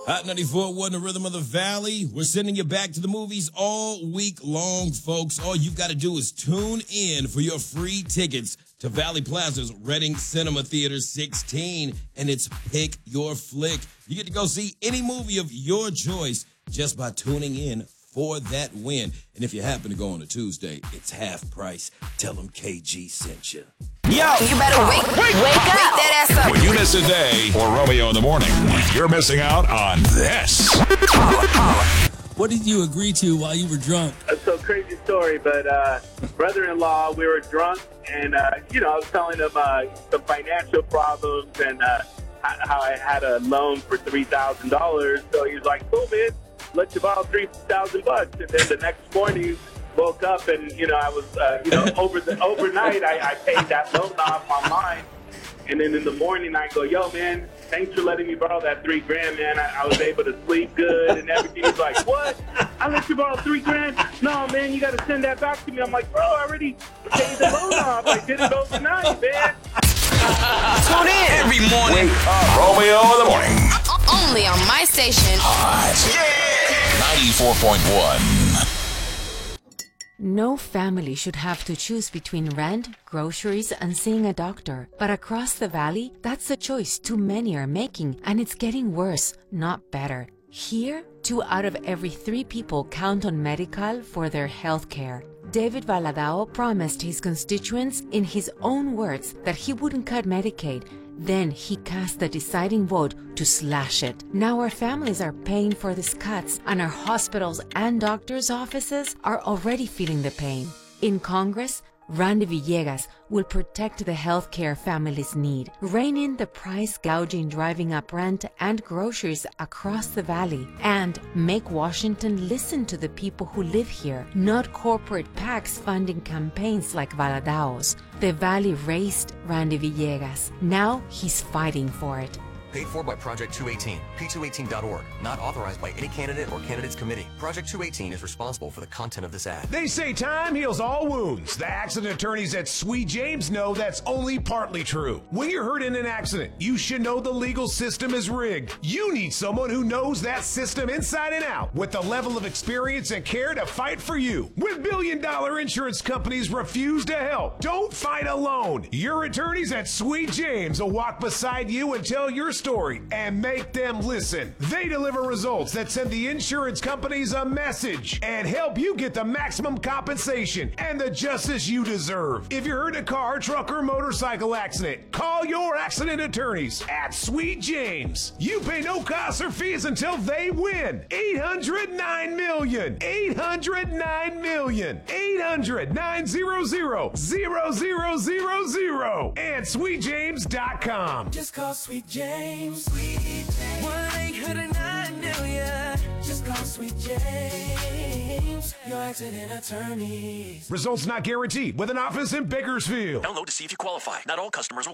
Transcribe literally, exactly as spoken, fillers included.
Hot ninety-four point one, the rhythm of the valley. We're sending you back to the movies all week long, folks. All you've got to do is tune in for your free tickets to Valley Plaza's Reading Cinema Theater sixteen, and it's Pick Your Flick. You get to go see any movie of your choice just by tuning in for that win. And if you happen to go on a Tuesday, it's half price. Tell them K G sent you. Yo, you better wake, wake, wake up. Wake that ass up. When you miss a day or Romeo in the morning, you're missing out on this. What did you agree to while you were drunk? So crazy story, but uh, brother-in-law, we were drunk, and uh, you know, I was telling him uh, some financial problems and uh, how I had a loan for three thousand dollars. So he was like, "Cool, man, let you borrow three thousand bucks." And then the next morning, woke up and, you know, I was, uh, you know, over the overnight, I, I paid that loan off online. And then in the morning, I go, "Yo, man, thanks for letting me borrow that three grand, man. I, I was able to sleep good and everything." He's like, "What? I let you borrow three grand? No, man, you got to send that back to me." I'm like, "Bro, I already paid the loan off. I did it overnight, man." Tune in Every morning, Romeo in the morning. only on my station. Hot. Yeah. ninety-four point one. No family should have to choose between rent, groceries, and seeing a doctor. But across the valley, that's a choice too many are making, and it's getting worse, not better. Here, two out of every three people count on Medi-Cal for their health care. David Valadao promised his constituents, in his own words, that he wouldn't cut Medicaid. Then he cast the deciding vote to slash it. Now our families are paying for these cuts, and our hospitals and doctors' offices are already feeling the pain. In Congress, Randy Villegas will protect the health care families need, rein in the price gouging driving up rent and groceries across the valley, and make Washington listen to the people who live here, not corporate PACs funding campaigns like Valadao's. The valley raised Randy Villegas. Now he's fighting for it. Paid for by Project two eighteen, P two eighteen dot org. Not authorized by any candidate or candidates committee. Project two eighteen is responsible for the content of this ad. They say time heals all wounds. The accident attorneys at Sweet James know that's only partly true. When you're hurt in an accident, you should know the legal system is rigged. You need someone who knows that system inside and out with the level of experience and care to fight for you. When billion dollar insurance companies refuse to help, don't fight alone. Your attorneys at Sweet James will walk beside you and tell your story. story and make them listen. They deliver results that send the insurance companies a message and help you get the maximum compensation and the justice you deserve. If you're hurt in a car, truck, or motorcycle accident, call your accident attorneys at Sweet James. You pay no costs or fees until they win. eight hundred nine million. eight hundred nine million. eight hundred nine hundred zero zero zero zero and sweet james dot com. Just call Sweet James. Sweet James. one eight hundred nine million. Just call Sweet James. Your accident attorney. Results not guaranteed. With an office in Bakersfield. Download to see if you qualify. Not all customers will